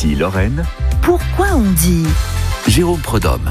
Ici Lorraine, Pourquoi on dit Jérôme Prudhomme.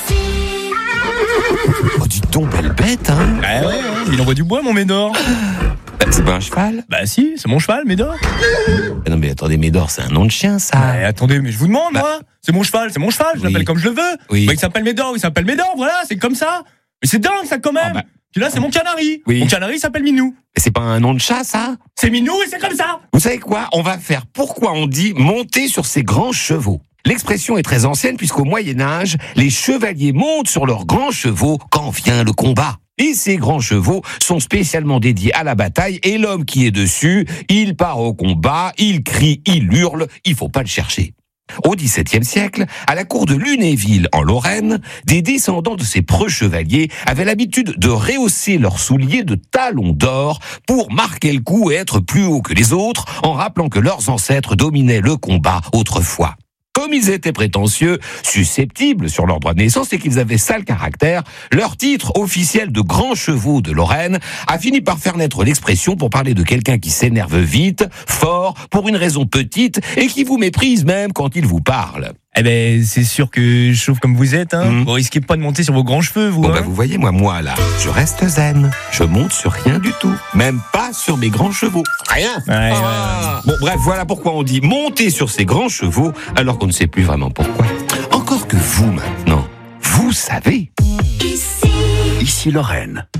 Oh, dis donc, belle bête, hein. Ouais, il envoie du bois, mon Médor. C'est pas un cheval? Bah si, c'est mon cheval, Médor. Non mais attendez, Médor, c'est un nom de chien, ça. Attendez, mais je vous demande, moi. C'est mon cheval, je l'appelle comme je le veux. Oui. Bah, il s'appelle Médor, voilà, c'est comme ça. Mais c'est dingue, ça, quand même. Puis là, c'est mon canari. Oui. Mon canari s'appelle Minou. Et c'est pas un nom de chat, ça? C'est Minou et c'est comme ça. Vous savez quoi? On va faire pourquoi on dit monter sur ses grands chevaux. L'expression est très ancienne puisqu'au Moyen-Âge, les chevaliers montent sur leurs grands chevaux quand vient le combat. Et ces grands chevaux sont spécialement dédiés à la bataille et l'homme qui est dessus, il part au combat, il crie, il hurle, il faut pas le chercher. Au XVIIe siècle, à la cour de Lunéville, en Lorraine, des descendants de ces preux chevaliers avaient l'habitude de rehausser leurs souliers de talons d'or pour marquer le coup et être plus haut que les autres, en rappelant que leurs ancêtres dominaient le combat autrefois. Comme ils étaient prétentieux, susceptibles sur leur droit de naissance et qu'ils avaient sale caractère, leur titre officiel de grands chevaux de Lorraine a fini par faire naître l'expression pour parler de quelqu'un qui s'énerve vite, fort, pour une raison petite et qui vous méprise même quand il vous parle. Eh ben, c'est sûr que chauve comme vous êtes, hein. Vous risquez pas de monter sur vos grands cheveux, vous. Bon, hein. vous voyez, moi là, je reste zen. Je monte sur rien du tout. Même pas sur mes grands chevaux. Rien. Ouais. Bon, bref, voilà pourquoi on dit monter sur ses grands chevaux, alors qu'on ne sait plus vraiment pourquoi. Encore que vous, maintenant, vous savez. Ici Lorraine.